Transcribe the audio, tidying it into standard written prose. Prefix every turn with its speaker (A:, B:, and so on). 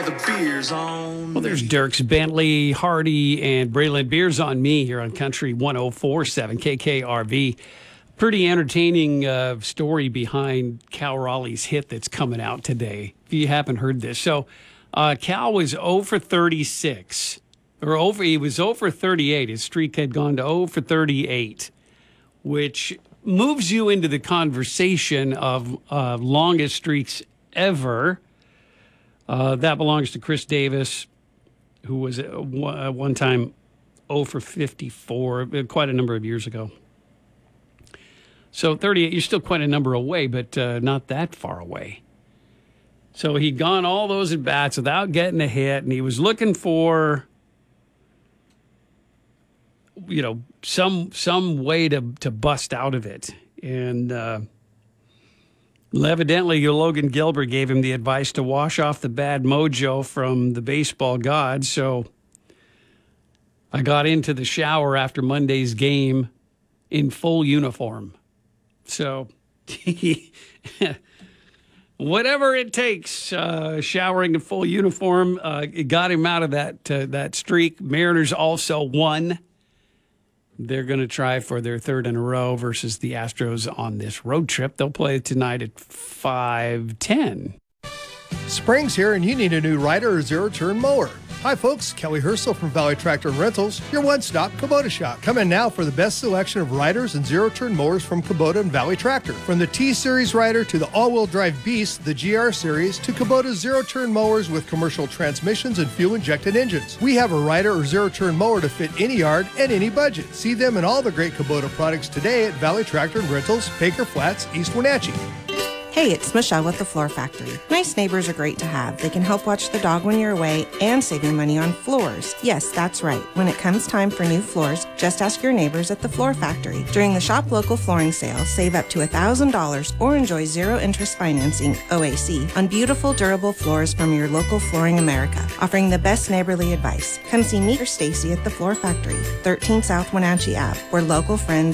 A: The beers on.
B: Well, there's Dirks Bentley, Hardy, and Braylon. Beers on me here on Country 104.7 KKRV. Pretty entertaining story behind Cal Raleigh's hit that's coming out today, if you haven't heard this. So Cal was 0 for 36. He was 0 for 38. His streak had gone to 0 for 38, which moves you into the conversation of longest streaks ever. That belongs to Chris Davis, who was one time 0 for 54, quite a number of years ago. So 38, you're still quite a number away, but not that far away. So he'd gone all those at bats without getting a hit, and he was looking for, some way to bust out of it. And evidently, Logan Gilbert gave him the advice to wash off the bad mojo from the baseball gods. So I got into the shower after Monday's game in full uniform. So whatever it takes, showering in full uniform, it got him out of that streak. Mariners also won. They're going to try for their third in a row versus the Astros on this road trip. They'll play tonight at 5:10.
C: Spring's here and you need a new rider or zero-turn mower. Hi folks, Kelly Herschel from Valley Tractor and Rentals, your one-stop Kubota shop. Come in now for the best selection of riders and zero-turn mowers from Kubota and Valley Tractor. From the T-Series rider to the all-wheel drive Beast, the GR Series, to Kubota's zero-turn mowers with commercial transmissions and fuel-injected engines. We have a rider or zero-turn mower to fit any yard and any budget. See them and all the great Kubota products today at Valley Tractor and Rentals, Baker Flats, East Wenatchee.
D: Hey, it's Michelle with the Floor Factory. Nice neighbors are great to have. They can help watch the dog when you're away and save you money on floors. Yes, that's right. When it comes time for new floors, just ask your neighbors at the Floor Factory. During the Shop Local flooring sale, save up to $1,000 or enjoy zero-interest financing, OAC, on beautiful, durable floors from your local Flooring America, offering the best neighborly advice. Come see me or Stacy at the Floor Factory, 13 South Wenatchee Ave, where local friends